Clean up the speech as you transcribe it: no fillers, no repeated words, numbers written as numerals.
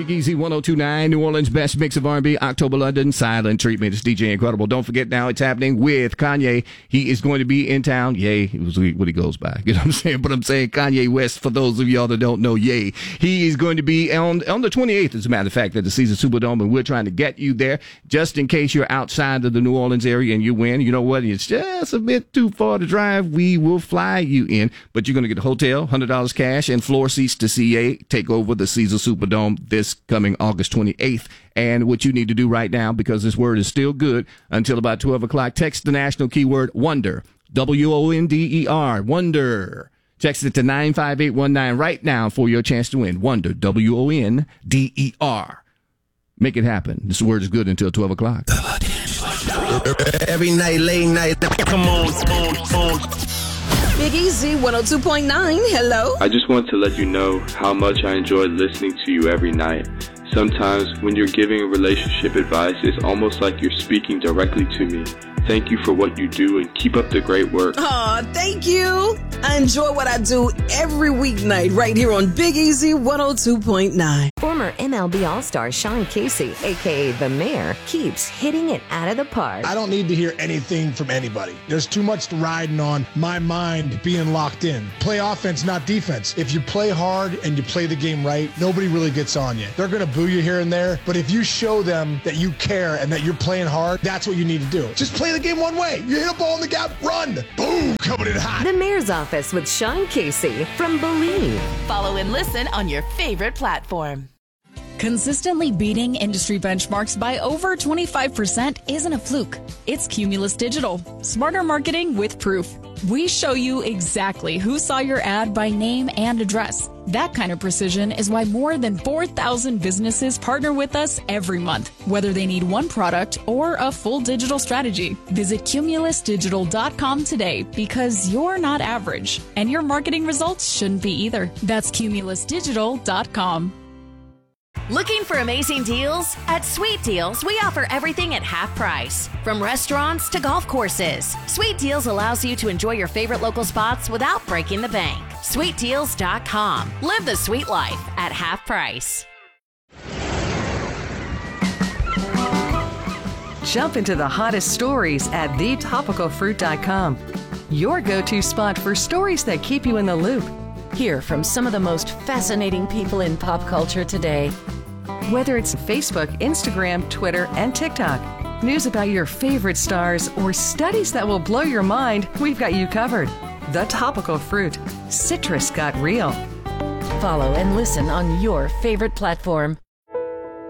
Big Easy 102.9, New Orleans' best mix of R&B, October London, Silent Treatment. It's DJ Incredible. Don't forget now it's happening with Kanye. He is going to be in town. Ye is what he goes by. You know what I'm saying? But I'm saying Kanye West, for those of y'all that don't know, Ye. He is going to be on the 28th, as a matter of fact, at the Caesars Superdome, and we're trying to get you there just in case you're outside of the New Orleans area and you win. You know what? It's just a bit too far to drive. We will fly you in, but you're going to get a hotel, $100 cash, and floor seats to see Ye take over the Caesars Superdome this coming August 28th. And what you need to do right now, because this word is still good until about 12 o'clock, text the national keyword WONDER, WONDER, WONDER. Text it to 95819 right now for your chance to win. WONDER, WONDER. Make it happen. This word is good until 12 o'clock. Every night, late night. Come on. Big Easy 102.9. Hello. I just want to let you know how much I enjoy listening to you every night. Sometimes when you're giving relationship advice, it's almost like you're speaking directly to me. Thank you for what you do and keep up the great work. Aw, thank you. I enjoy what I do every weeknight right here on Big Easy 102.9. Former MLB All-Star Sean Casey, a.k.a. The Mayor, keeps hitting it out of the park. I don't need to hear anything from anybody. There's too much riding on my mind being locked in. Play offense, not defense. If you play hard and you play the game right, nobody really gets on you. They're going to boo you here and there, but if you show them that you care and that you're playing hard, that's what you need to do. Just play the game one way. You hit a ball in the gap, run. Boom, coming in hot. The Mayor's Office with Sean Casey from Believe. Follow and listen on your favorite platform. Consistently beating industry benchmarks by over 25% isn't a fluke. It's Cumulus Digital. Smarter marketing with proof. We show you exactly who saw your ad by name and address. That kind of precision is why more than 4,000 businesses partner with us every month, whether they need one product or a full digital strategy. Visit cumulusdigital.com today, because you're not average, and your marketing results shouldn't be either. That's cumulusdigital.com. Looking for amazing deals? At Sweet Deals, we offer everything at half price. From restaurants to golf courses, Sweet Deals allows you to enjoy your favorite local spots without breaking the bank. SweetDeals.com. Live the sweet life at half price. Jump into the hottest stories at thetopicalfruit.com. Your go-to spot for stories that keep you in the loop. Hear from some of the most fascinating people in pop culture today. Whether it's Facebook, Instagram, Twitter, and TikTok, news about your favorite stars, or studies that will blow your mind, we've got you covered. The Topical Fruit. Citrus got real. Follow and listen on your favorite platform.